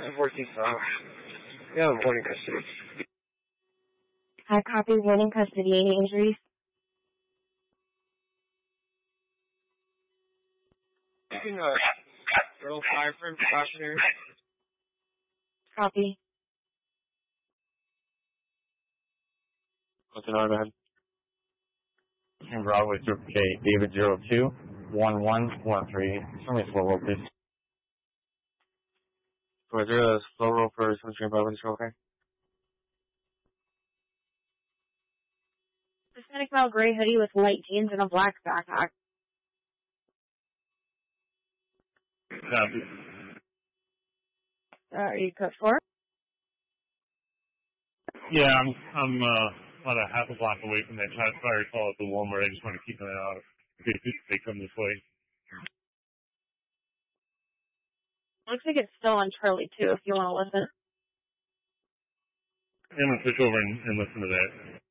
I'm working, yeah, I'm holding custody. High copy, holding custody. Any injuries? You can, roll fire for precautionary. Copy. What's an arm ahead? And Broadway through K, David 02-1113. Somebody slow roll, please. Was there a slow roll for something above and okay? Hispanic male gray hoodie with white jeans and a black backpack. Copy. Are you cut for? Yeah, I'm about a half a block away from that fire call at the Walmart. I just want to keep an eye out if they come this way. Looks like it's still on Charlie too, if you want to listen. I'm going to switch over and listen to that.